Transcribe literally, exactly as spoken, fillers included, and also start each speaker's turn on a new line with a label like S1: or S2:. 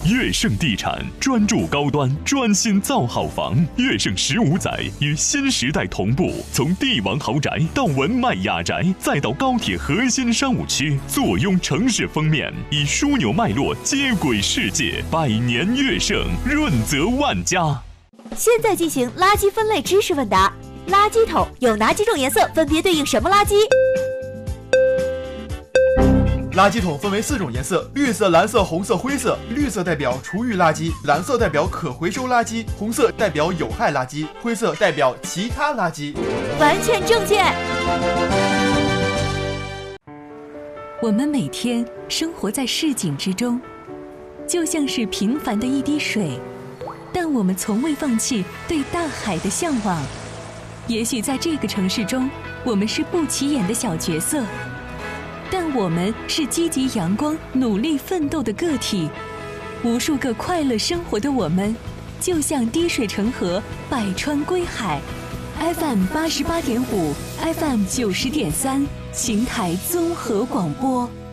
S1: 悦盛地产专注高端，专心造好房。悦盛十五载与新时代同步，从帝王豪宅到文迈雅宅，再到高铁核心商务区，坐拥城市封面，以枢纽脉络接轨世界。百年悦盛，润泽万家。
S2: 现在进行垃圾分类知识问答。垃圾桶有哪几种颜色？分别对应什么垃圾？
S3: 垃圾桶分为四种颜色：绿色、蓝色、红色、灰色。绿色代表厨余垃圾，蓝色代表可回收垃圾，红色代表有害垃圾，灰色代表其他垃圾。
S2: 完全正确。
S4: 我们每天生活在市井之中，就像是平凡的一滴水，但我们从未放弃对大海的向往。也许在这个城市中，我们是不起眼的小角色，但我们是积极阳光、努力奋斗的个体。无数个快乐生活的我们，就像滴水成河，百川归海。F M 八十八点五 ，F M 九十点三，邢台综合广播。